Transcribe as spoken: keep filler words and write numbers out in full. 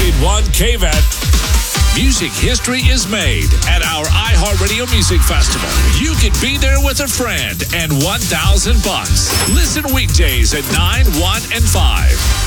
one K V A T. Music history is made at our iHeartRadio Music Festival. You can be there with a friend and one thousand bucks. Listen weekdays at nine, one, and five.